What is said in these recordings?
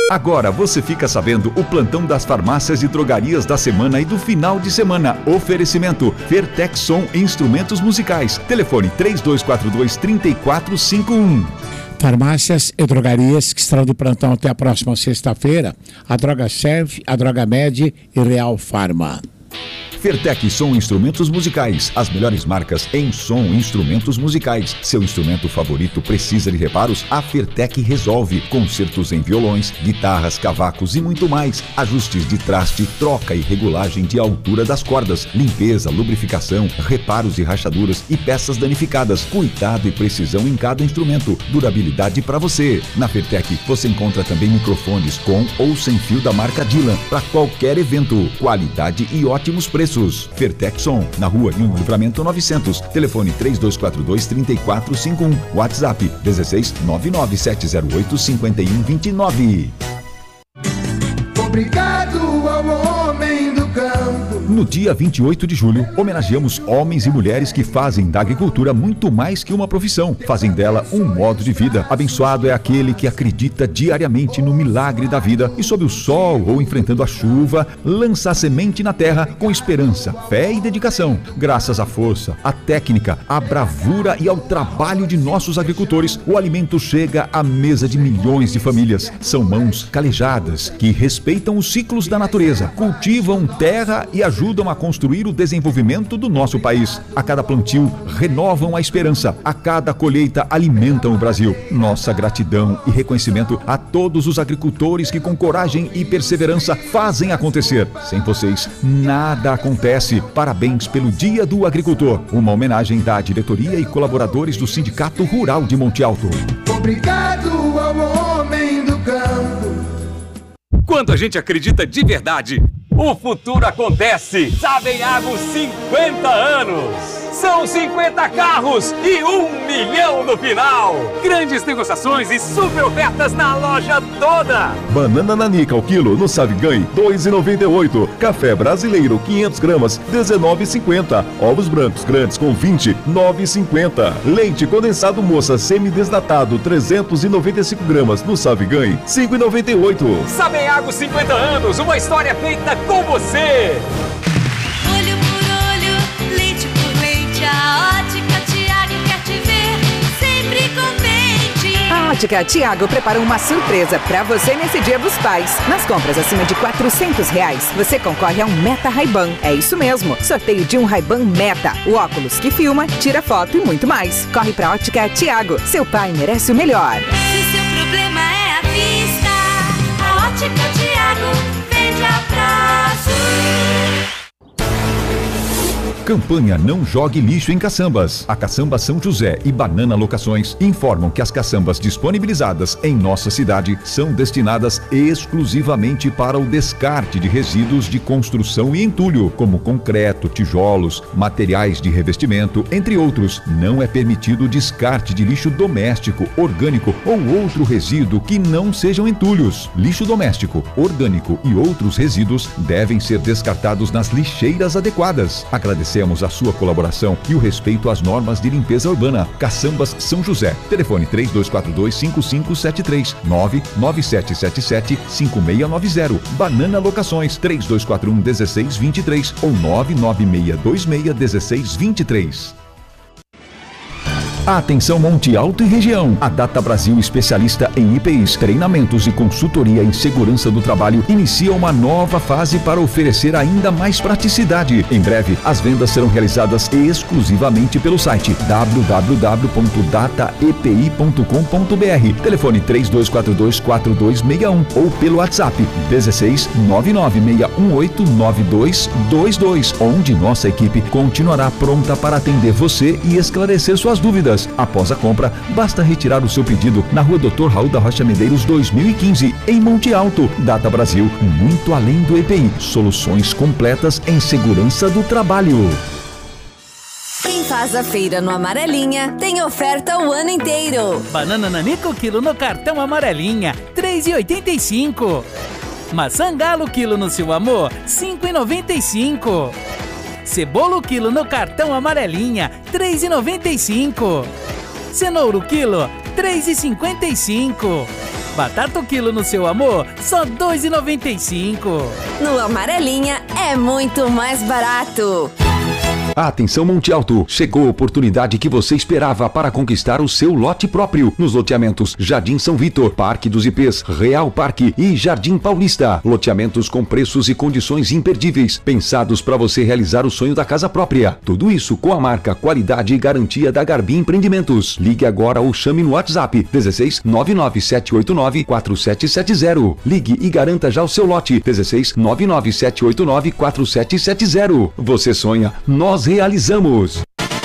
Agora você fica sabendo o plantão das farmácias e drogarias da semana e do final de semana. Oferecimento Fertec Som Instrumentos Musicais. Telefone 3242-3451. Farmácias e drogarias que estarão de plantão até a próxima sexta-feira. A Droga Serve, a Droga Med e Real Farma. Fertec Som Instrumentos Musicais. As melhores marcas em som e instrumentos musicais. Seu instrumento favorito precisa de reparos? A Fertec resolve. Concertos em violões, guitarras, cavacos e muito mais. Ajustes de traste, troca e regulagem de altura das cordas. Limpeza, lubrificação, reparos de rachaduras e peças danificadas. Cuidado e precisão em cada instrumento. Durabilidade para você. Na Fertec você encontra também microfones com ou sem fio da marca Dylan para qualquer evento. Qualidade e ótimos preços. Fertec Som, na rua Livramento 900. Telefone 3242-3451. WhatsApp 16-99708-5129. Obrigado ao homem do campo. No dia 28 de julho, homenageamos homens e mulheres que fazem da agricultura muito mais que uma profissão. Fazem dela um modo de vida. Abençoado é aquele que acredita diariamente no milagre da vida e sob o sol ou enfrentando a chuva, lança a semente na terra com esperança, fé e dedicação. Graças à força, à técnica, à bravura e ao trabalho de nossos agricultores, o alimento chega à mesa de milhões de famílias. São mãos calejadas que respeitam os ciclos da natureza, cultivam terra e ajudam a construir o desenvolvimento do nosso país. A cada plantio, renovam a esperança. A cada colheita, alimentam o Brasil. Nossa gratidão e reconhecimento a todos os agricultores que com coragem e perseverança fazem acontecer. Sem vocês, nada acontece. Parabéns pelo Dia do Agricultor. Uma homenagem da diretoria e colaboradores do Sindicato Rural de Monte Alto. Obrigado ao homem do campo. Quando a gente acredita de verdade, o futuro acontece. Sabenhago 50 anos. São 50 carros e 1 milhão no final. Grandes negociações e super ofertas na loja toda. Banana nanica ao quilo no Savigan, 2,98. Café brasileiro, 500 gramas, 19,50. Ovos brancos grandes com 20, 9,50. Leite condensado moça semidesnatado, 395 gramas no Savigan, 5,98. Sabenhago 50 anos, uma história feita com você. Olho por olho, leite por leite, a Ótica Tiago quer te ver sempre contente. A Ótica Tiago preparou uma surpresa pra você nesse Dia dos Pais. Nas compras acima de R$400, você concorre a um Meta Ray-Ban. É isso mesmo, sorteio de um Ray-Ban Meta, o óculos que filma, tira foto e muito mais. Corre pra Ótica Tiago, seu pai merece o melhor. Se seu problema é a vista, a Ótica Tiago vende a prazo. Campanha Não Jogue Lixo em Caçambas. A Caçamba São José e Banana Locações informam que as caçambas disponibilizadas em nossa cidade são destinadas exclusivamente para o descarte de resíduos de construção e entulho, como concreto, tijolos, materiais de revestimento, entre outros. Não é permitido o descarte de lixo doméstico, orgânico ou outro resíduo que não sejam entulhos. Lixo doméstico, orgânico e outros resíduos devem ser descartados nas lixeiras adequadas. Agradecemos a sua colaboração e o respeito às normas de limpeza urbana. Caçambas São José. Telefone 3242-5573, 99777-5690. Banana Locações 3241-1623 ou 99626-1623. Atenção Monte Alto e região. A Data Brasil, especialista em IPIs, treinamentos e consultoria em segurança do trabalho, inicia uma nova fase para oferecer ainda mais praticidade. Em breve, as vendas serão realizadas exclusivamente pelo site www.dataepi.com.br. Telefone 3242-4261 ou pelo WhatsApp 16-996189222, onde nossa equipe continuará pronta para atender você e esclarecer suas dúvidas. Após a compra, basta retirar o seu pedido na rua Dr. Raul da Rocha Medeiros 2015, em Monte Alto. Data Brasil, muito além do EPI. Soluções completas em segurança do trabalho. Quem faz a feira no Amarelinha tem oferta o ano inteiro. Banana nanica o quilo no cartão Amarelinha, R$3,85. Maçã galo quilo no Seu Amor, R$5,95. Cebola o quilo no cartão Amarelinha, R$3,95. Cenoura o quilo, R$3,55. Batata o quilo no seu amor, só R$ 2,95. No Amarelinha é muito mais barato. Atenção Monte Alto, chegou a oportunidade que você esperava para conquistar o seu lote próprio nos loteamentos Jardim São Vitor, Parque dos IPs, Real Parque e Jardim Paulista. Loteamentos com preços e condições imperdíveis, pensados para você realizar o sonho da casa própria. Tudo isso com a marca, qualidade e garantia da Garbi Empreendimentos. Ligue agora ou chame no WhatsApp 16 99789 4770. Ligue e garanta já o seu lote 16 99789 4770. Você sonha, nós realizamos.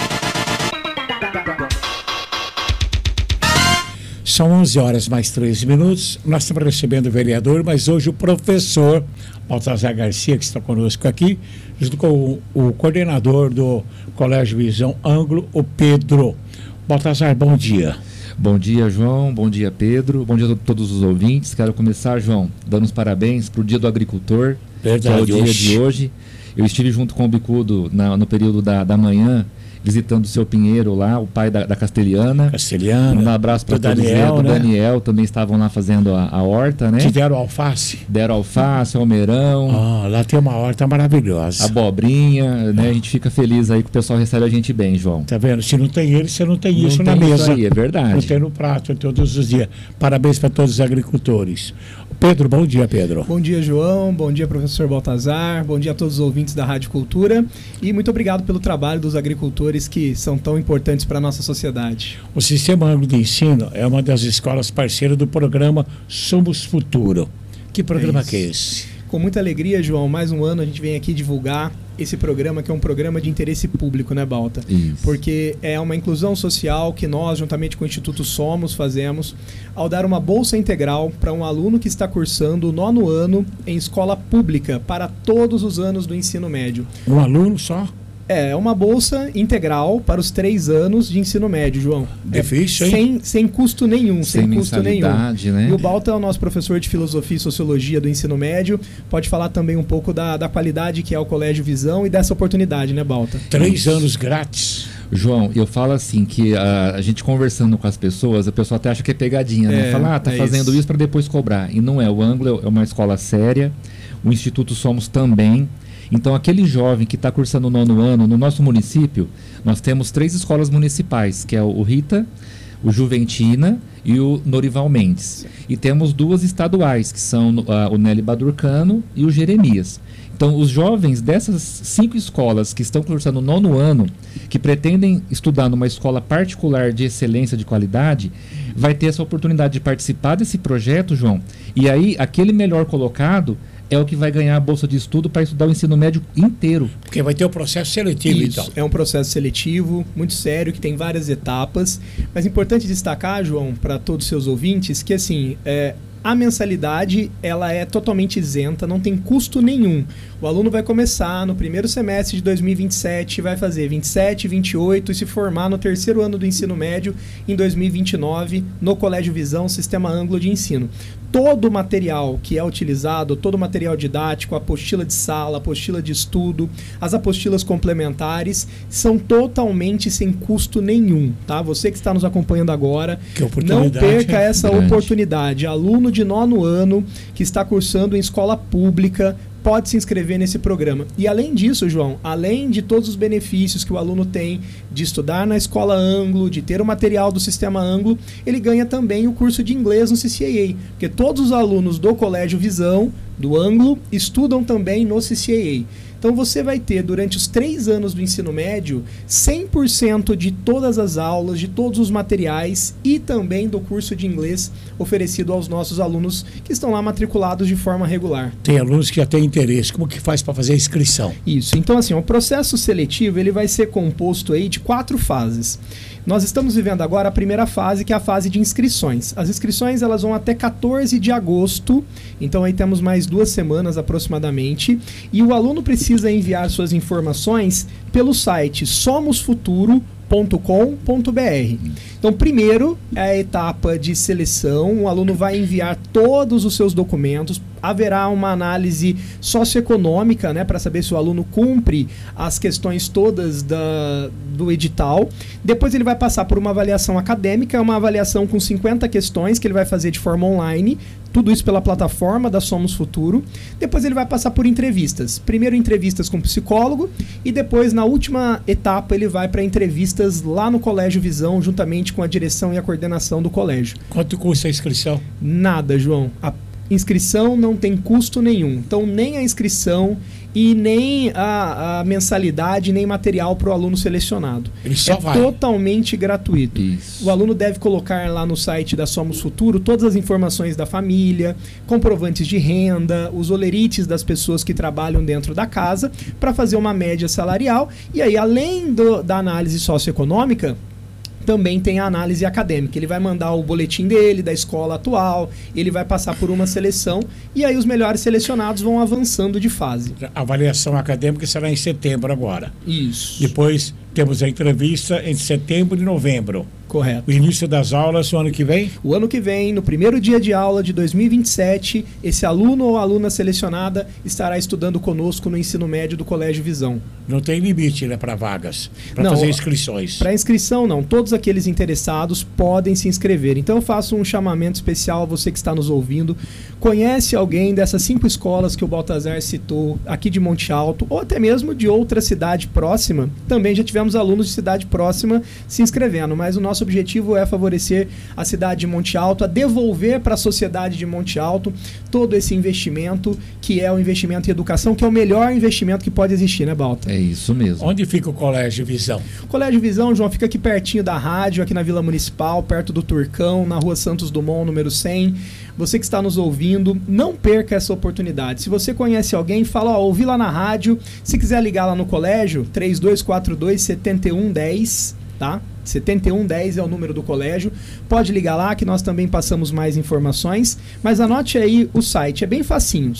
São 11 horas mais 13 minutos. Nós estamos recebendo o vereador, mas hoje o professor Baltazar Garcia, que está conosco aqui, junto com o coordenador do Colégio Visão Ângulo, o Pedro. Baltazar, bom dia. Bom dia, João. Bom dia, Pedro. Bom dia a todos os ouvintes. Quero começar, João, dando os parabéns para o Dia do Agricultor, Verdade, que é o dia de hoje. Eu estive junto com o Bicudo no período da manhã, visitando o seu Pinheiro lá, o pai da Castelhana. Um abraço para todos eles. Daniel, né? Daniel também estavam lá fazendo a horta, né? Te deram alface? Deram alface, almeirão. Lá tem uma horta maravilhosa. Abobrinha, né? A gente fica feliz aí que o pessoal recebe a gente bem, João. Tá vendo? Se não tem ele, você não tem isso não na tem mesa. Isso aí, é verdade. Não tem no prato todos os dias. Parabéns para todos os agricultores. Pedro, bom dia, Pedro. Bom dia, João. Bom dia, professor Baltazar. Bom dia a todos os ouvintes da Rádio Cultura. E muito obrigado pelo trabalho dos agricultores que são tão importantes para a nossa sociedade. O Sistema Ângulo de Ensino é uma das escolas parceiras do programa Somos Futuro. Que programa que é esse? Com muita alegria, João, mais um ano a gente vem aqui divulgar esse programa, que é um programa de interesse público, né, Balta? Isso. Porque é uma inclusão social que nós, juntamente com o Instituto Somos, fazemos ao dar uma bolsa integral para um aluno que está cursando o 9º ano em escola pública para todos os anos do ensino médio. Um aluno só? É uma bolsa integral para os 3 anos de ensino médio, João. Difícil, hein? Sem custo nenhum. Sem custo nenhum. Né? E o Balta é o nosso professor de Filosofia e Sociologia do ensino médio. Pode falar também um pouco da qualidade que é o Colégio Visão e dessa oportunidade, né, Balta? 3 anos grátis. João, eu falo assim que a gente conversando com as pessoas, a pessoa até acha que é pegadinha, né? Fala, tá fazendo isso para depois cobrar. E não é. O Ângulo é uma escola séria. O Instituto Somos também. Então, aquele jovem que está cursando o 9º ano, no nosso município, nós temos 3 escolas municipais, que é o Rita, o Juventina e o Norival Mendes. E temos 2 estaduais, que são o Nelly Badurcano e o Jeremias. Então, os jovens dessas 5 escolas que estão cursando o 9º ano, que pretendem estudar numa escola particular de excelência, de qualidade, vai ter essa oportunidade de participar desse projeto, João. E aí, aquele melhor colocado é o que vai ganhar a bolsa de estudo para estudar o ensino médio inteiro. Porque vai ter o processo seletivo, Isso, então. É um processo seletivo, muito sério, que tem várias etapas. Mas é importante destacar, João, para todos os seus ouvintes, que assim, a mensalidade ela é totalmente isenta, não tem custo nenhum. O aluno vai começar no primeiro semestre de 2027, vai fazer 27, 28 e se formar no 3º ano do ensino médio em 2029 no Colégio Visão, Sistema Ângulo de Ensino. Todo o material que é utilizado, todo o material didático, a apostila de sala, a apostila de estudo, as apostilas complementares, são totalmente sem custo nenhum, tá? Você que está nos acompanhando agora, não perca essa oportunidade. Aluno de 9º ano que está cursando em escola pública, pode se inscrever nesse programa. E além disso, João, além de todos os benefícios que o aluno tem de estudar na escola Ângulo, de ter o material do Sistema Ângulo, ele ganha também o curso de inglês no CCAA, porque todos os alunos do Colégio Visão, do Ângulo, estudam também no CCAA. Então você vai ter, durante os 3 anos do ensino médio, 100% de todas as aulas, de todos os materiais e também do curso de inglês oferecido aos nossos alunos que estão lá matriculados de forma regular. Tem alunos que já têm interesse. Como que faz para fazer a inscrição? Isso. Então, assim, o processo seletivo ele vai ser composto aí de 4 fases. Nós estamos vivendo agora a primeira fase, que é a fase de inscrições. As inscrições elas vão até 14 de agosto, então aí temos mais 2 semanas aproximadamente, e o aluno precisa enviar suas informações pelo site somosfuturo.com.br. Então, primeiro é a etapa de seleção, o aluno vai enviar todos os seus documentos, haverá uma análise socioeconômica, né, para saber se o aluno cumpre as questões todas do edital. Depois ele vai passar por uma avaliação acadêmica, uma avaliação com 50 questões que ele vai fazer de forma online, tudo isso pela plataforma da Somos Futuro. Depois ele vai passar por entrevistas. Primeiro entrevistas com o psicólogo e depois, na última etapa, ele vai para entrevistas lá no Colégio Visão, juntamente com a direção e a coordenação do colégio. Quanto custa a inscrição? Nada, João. A inscrição não tem custo nenhum. Então, nem a inscrição e nem a mensalidade, nem material para o aluno selecionado. Ele só vai. Totalmente gratuito. Isso. O aluno deve colocar lá no site da Somos Futuro todas as informações da família, comprovantes de renda, os olerites das pessoas que trabalham dentro da casa, para fazer uma média salarial. E aí, além da análise socioeconômica, também tem a análise acadêmica. Ele vai mandar o boletim dele, da escola atual, ele vai passar por uma seleção e aí os melhores selecionados vão avançando de fase. A avaliação acadêmica será em setembro agora. Isso. Depois temos a entrevista em setembro e novembro. Correto. O início das aulas no ano que vem? O ano que vem, no primeiro dia de aula de 2027, esse aluno ou aluna selecionada estará estudando conosco no ensino médio do Colégio Visão. Não tem limite, né, para vagas, para fazer inscrições? Para inscrição, não. Todos aqueles interessados podem se inscrever. Então eu faço um chamamento especial a você que está nos ouvindo. Conhece alguém dessas 5 escolas que o Baltazar citou, aqui de Monte Alto, ou até mesmo de outra cidade próxima? Também já tivemos alunos de cidade próxima se inscrevendo, mas o nosso objetivo é favorecer a cidade de Monte Alto, a devolver para a sociedade de Monte Alto todo esse investimento, que é o investimento em educação, que é o melhor investimento que pode existir, né, Balta? É isso mesmo. Onde fica o Colégio Visão? O Colégio Visão, João, fica aqui pertinho da rádio, aqui na Vila Municipal, perto do Turcão, na Rua Santos Dumont, número 100. Você que está nos ouvindo, não perca essa oportunidade. Se você conhece alguém, fala, ouvi lá na rádio. Se quiser ligar lá no colégio, 3242-7110, tá? 7110 é o número do colégio. Pode ligar lá que nós também passamos mais informações. Mas anote aí o site, é bem facinho.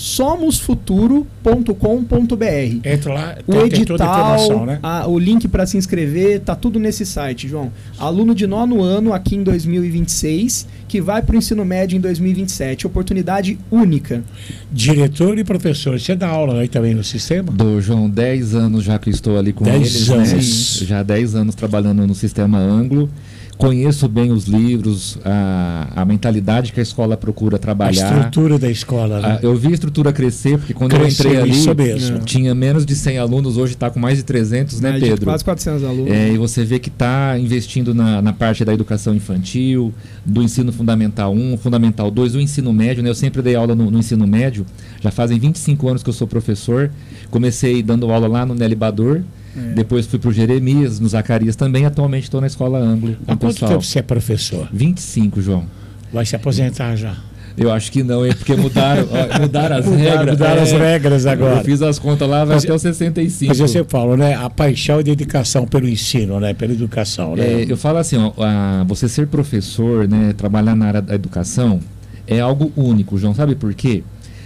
somosfuturo.com.br. Entra lá, o edital, toda a informação, né? O link para se inscrever, tá tudo nesse site, João. Aluno de 9º ano aqui em 2026, que vai para o ensino médio em 2027. Oportunidade única. Diretor e professor, você dá aula aí também no sistema? Do João, 10 anos já que estou ali com 10 eles. anos. Né? Já 10 anos trabalhando no sistema Anglo. Conheço bem os livros, a mentalidade que a escola procura trabalhar. A estrutura da escola, né? Eu vi a estrutura crescer, porque quando eu entrei ali, tinha menos de 100 alunos, hoje está com mais de 300, né, Pedro? Quase 400 alunos. E você vê que está investindo na parte da educação infantil, do ensino fundamental 1, fundamental 2, do ensino médio, né? Eu sempre dei aula no ensino médio, já fazem 25 anos que eu sou professor, comecei dando aula lá no Nelly Bador. Depois fui pro Jeremias, no Zacarias também. Atualmente estou na escola Anglo. Há quanto tempo você é professor? 25, João. Vai se aposentar já? Eu acho que não, porque mudaram as regras. Mudaram as regras agora. Eu fiz as contas lá, vai até os 65. Mas você fala, né? A paixão e dedicação pelo ensino, né? Pela educação, né? Eu falo assim, você ser professor, né? Trabalhar na área da educação é algo único, João. Sabe por quê?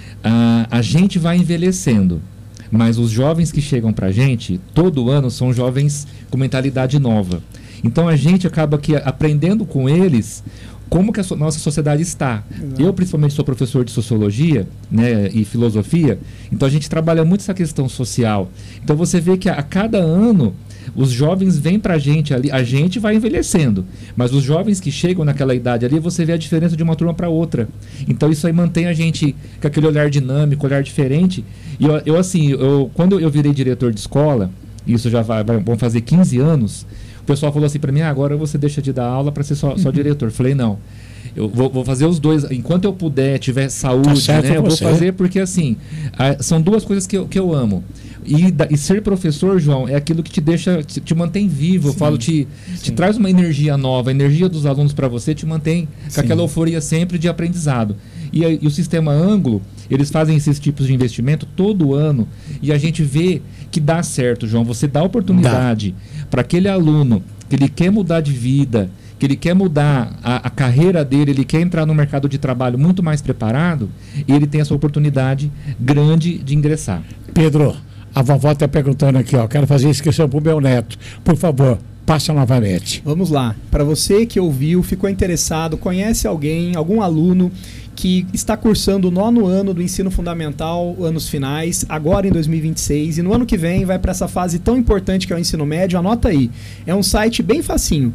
A gente vai envelhecendo. Mas os jovens que chegam pra gente, todo ano, são jovens com mentalidade nova. Então a gente acaba aprendendo com eles como que a nossa sociedade está. Exato. Eu, principalmente, sou professor de sociologia, né, e filosofia, então a gente trabalha muito essa questão social. Então você vê que a cada ano os jovens vêm pra gente ali, a gente vai envelhecendo, mas os jovens que chegam naquela idade ali, você vê a diferença de uma turma para outra. Então isso aí mantém a gente com aquele olhar dinâmico, olhar diferente. E quando eu virei diretor de escola, isso já vão fazer 15 anos, o pessoal falou assim para mim, agora você deixa de dar aula para ser só diretor. Falei, não, eu vou fazer os dois, enquanto eu puder, tiver saúde, né, eu vou fazer, porque assim, são duas coisas que eu amo. E ser professor, João, é aquilo que te deixa, te mantém vivo. Sim, eu falo, te traz uma energia nova, a energia dos alunos para você te mantém com aquela euforia sempre de aprendizado. E o sistema Anglo, eles fazem esses tipos de investimento todo ano e a gente vê que dá certo, João. Você dá oportunidade para aquele aluno que ele quer mudar de vida, que ele quer mudar a carreira dele, ele quer entrar no mercado de trabalho muito mais preparado, e ele tem essa oportunidade grande de ingressar. Pedro, a vovó está perguntando aqui, quero fazer inscrição para o meu neto. Por favor, Passa novamente. Vamos lá. Para você que ouviu, ficou interessado, conhece alguém, algum aluno que está cursando o 9º ano do ensino fundamental, anos finais, agora em 2026, e no ano que vem vai para essa fase tão importante que é o ensino médio, anota aí. É um site bem facinho,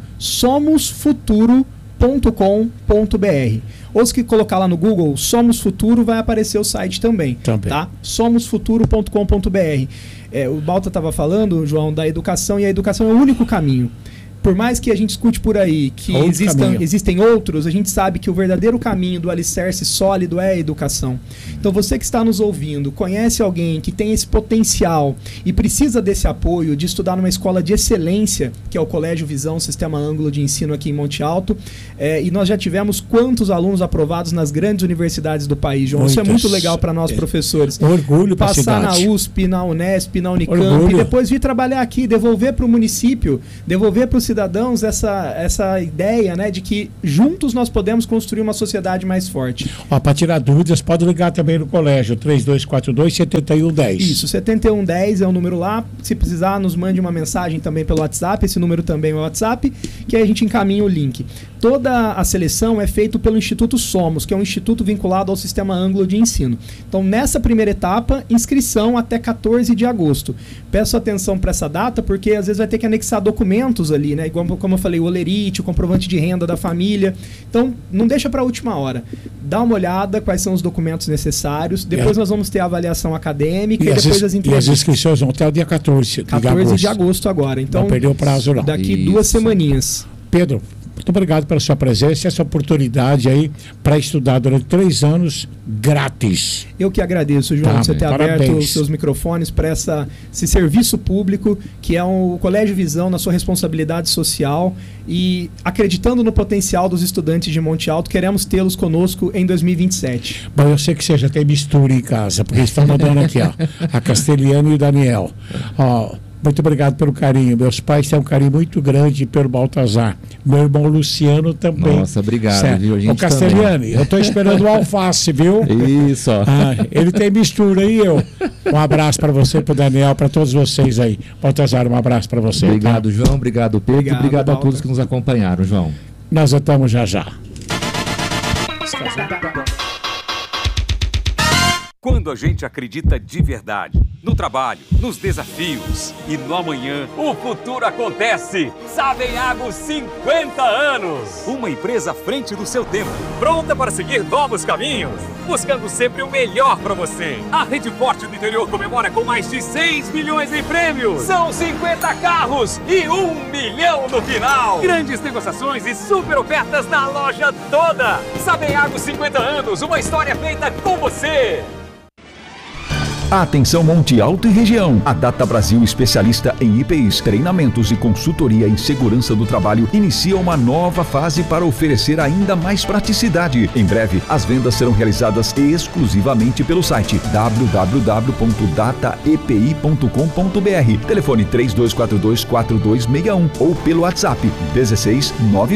somosfuturo.com.br. Ou se colocar lá no Google, Somos Futuro, vai aparecer o site também. Tá? somosfuturo.com.br. O Balta estava falando, João, da educação, e a educação é o único caminho. Por mais que a gente escute por aí que existem outros, a gente sabe que o verdadeiro caminho do alicerce sólido é a educação. Então você que está nos ouvindo, conhece alguém que tem esse potencial e precisa desse apoio de estudar numa escola de excelência, que é o Colégio Visão, Sistema Ângulo de Ensino aqui em Monte Alto, e nós já tivemos quantos alunos aprovados nas grandes universidades do país, João? Isso é muito legal para nós professores. Orgulho para a passar cidade. Na USP, na Unesp, na Unicamp, e depois vir trabalhar aqui, devolver para o município, devolver para os cidadãos essa ideia, né, de que juntos nós podemos construir uma sociedade mais forte. Para tirar dúvidas, pode ligar também no colégio, 3242-7110. Isso, 7110 é o número lá. Se precisar, nos mande uma mensagem também pelo WhatsApp, esse número também é o WhatsApp, que aí a gente encaminha o link. Toda a seleção é feita pelo Instituto Somos, que é um instituto vinculado ao Sistema Ângulo de Ensino. Então, nessa primeira etapa, inscrição até 14 de agosto. Peço atenção para essa data, porque às vezes vai ter que anexar documentos ali, né? Como eu falei, o olerite, o comprovante de renda da família. Então, não deixa para a última hora. Dá uma olhada quais são os documentos necessários. Depois nós vamos ter a avaliação acadêmica e depois as entrevistas. E as inscrições vão até o dia 14 de agosto agora. Então, não perdeu o prazo não. Daqui 2 semaninhas. Pedro, muito obrigado pela sua presença e essa oportunidade aí para estudar durante 3 anos grátis. Eu que agradeço, João, você ter aberto os seus microfones para esse serviço público que é o Colégio Visão na sua responsabilidade social e acreditando no potencial dos estudantes de Monte Alto, queremos tê-los conosco em 2027. Bom, eu sei que você já tem mistura em casa, porque estão mandando aqui, ó, a Castelhano e o Daniel. Ó, muito obrigado pelo carinho. Meus pais têm um carinho muito grande pelo Baltazar. Meu irmão Luciano também. Nossa, obrigado, viu? A gente Ô, Castelhani, eu estou esperando o alface, viu? Isso. Ele tem mistura e eu. Um abraço para você, para o Daniel, para todos vocês aí. Baltazar, um abraço para você. Obrigado, João. Obrigado, Pedro. Obrigado a todos que nos acompanharam, João. Nós voltamos já já. Quando a gente acredita de verdade no trabalho, nos desafios e no amanhã, o futuro acontece. Sabenhago 50 anos. Uma empresa à frente do seu tempo, pronta para seguir novos caminhos, buscando sempre o melhor para você. A Rede Forte do Interior comemora com mais de 6 milhões em prêmios. São 50 carros e 1 milhão no final. Grandes negociações e super ofertas na loja toda. Sabenhago 50 anos, uma história feita com você. Atenção Monte Alto e região. A Data Brasil, especialista em IPIs, treinamentos e consultoria em segurança do trabalho, inicia uma nova fase para oferecer ainda mais praticidade. Em breve, as vendas serão realizadas exclusivamente pelo site www.dataepi.com.br. Telefone 3242-4261 ou pelo WhatsApp 16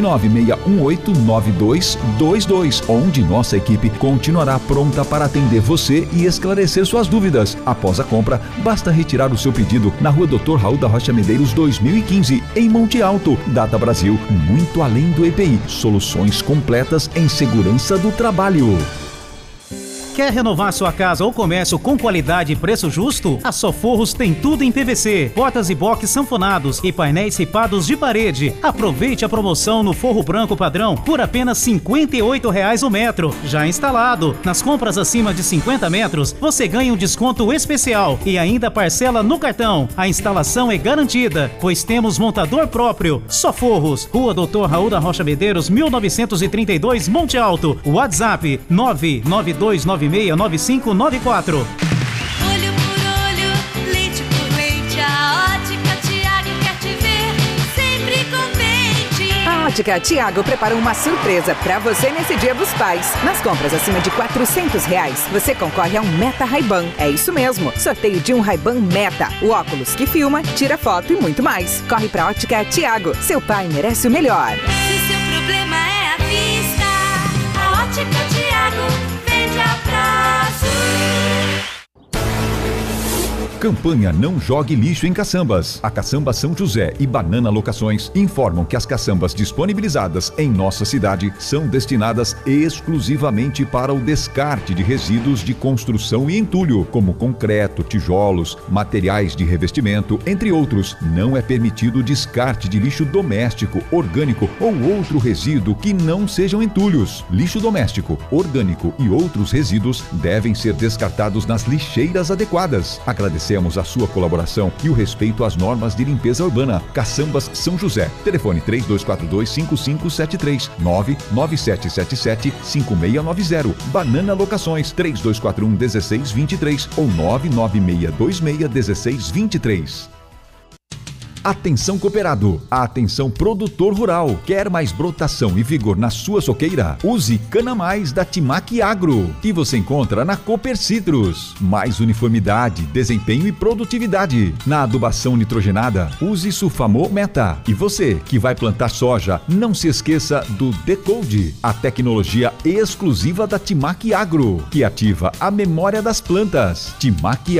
996189222, onde nossa equipe continuará pronta para atender você e esclarecer suas dúvidas. Após a compra, basta retirar o seu pedido na Rua Dr. Raul da Rocha Medeiros 2015, em Monte Alto. Data Brasil, muito além do EPI. Soluções completas em segurança do trabalho. Quer renovar sua casa ou comércio com qualidade e preço justo? A Soforros tem tudo em PVC, portas e box sanfonados e painéis ripados de parede. Aproveite a promoção no forro branco padrão por apenas R$ 58,00 o metro, já instalado. Nas compras acima de 50 metros, você ganha um desconto especial e ainda parcela no cartão. A instalação é garantida, pois temos montador próprio. Soforros, Rua Dr. Raul da Rocha Medeiros, 1932, Monte Alto. WhatsApp 992969594. Olho por olho, leite por leite, a Ótica Tiago quer te ver sempre contente. A Ótica Tiago preparou uma surpresa pra você nesse Dia dos Pais. Nas compras acima de R$ 400, você concorre a um Meta Ray-Ban. É isso mesmo, sorteio de um Ray-Ban Meta, o óculos que filma, tira foto e muito mais. Corre pra Ótica Tiago, seu pai merece o melhor. Se seu problema é a vista, a Ótica Tiago vende a prazo. Campanha Não Jogue Lixo em Caçambas. A Caçamba São José e Banana Locações informam que as caçambas disponibilizadas em nossa cidade são destinadas exclusivamente para o descarte de resíduos de construção e entulho, como concreto, tijolos, materiais de revestimento, entre outros. Não é permitido o descarte de lixo doméstico, orgânico ou outro resíduo que não sejam entulhos. Lixo doméstico, orgânico e outros resíduos devem ser descartados nas lixeiras adequadas. Agradecemos a sua colaboração e o respeito às normas de limpeza urbana. Caçambas São José. Telefone 3242-5573, 99777-5690. Banana Locações 3241-1623 ou 99626-1623. Atenção cooperado, atenção produtor rural. Quer mais brotação e vigor na sua soqueira? Use Cana Mais da Timac Agro, que você encontra na Cooper Citrus. Mais uniformidade, desempenho e produtividade. Na adubação nitrogenada, use Sulfamo Meta. E você que vai plantar soja, não se esqueça do Decode, a tecnologia exclusiva da Timac Agro, que ativa a memória das plantas. Timac